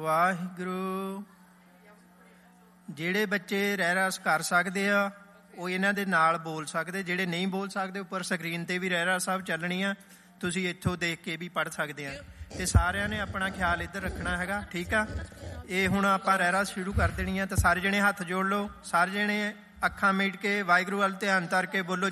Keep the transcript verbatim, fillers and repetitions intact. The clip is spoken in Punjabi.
ਵਾਹਿਗੁਰੂ। ਜਿਹੜੇ ਬੱਚੇ ਰਹਿਰਾਸ ਕਰ ਸਕਦੇ ਆ ਉਹ ਇਹਨਾਂ ਦੇ ਨਾਲ ਬੋਲ ਸਕਦੇ, ਜਿਹੜੇ ਨਹੀਂ ਬੋਲ ਸਕਦੇ ਉੱਪਰ ਸਕਰੀਨ ਤੇ ਵੀ ਰਹਿਰਾਸ ਸਾਹਿਬ ਚੱਲਣੀ ਆ, ਤੁਸੀਂ ਇੱਥੋਂ ਦੇਖ ਕੇ ਵੀ ਪੜ੍ਹ ਸਕਦੇ ਆ। ਤੇ ਸਾਰਿਆਂ ਨੇ ਆਪਣਾ ਖਿਆਲ ਇੱਧਰ ਰੱਖਣਾ ਹੈਗਾ, ਠੀਕ ਆ। ਇਹ ਹੁਣ ਆਪਾਂ ਰਹਿਰਾਸ ਸ਼ੁਰੂ ਕਰ ਦੇਣੀ ਆ, ਤਾਂ ਸਾਰੇ ਜਣੇ ਹੱਥ ਜੋੜ ਲਓ। ਸਾਰੇ ਜਣੇ ਅੱਖਾਂ ਮੀਟ ਕੇ ਵਾਹਿਗੁਰੂ ਵੱਲ ਧਿਆਨ ਧਰ ਕੇ ਬੋਲੋ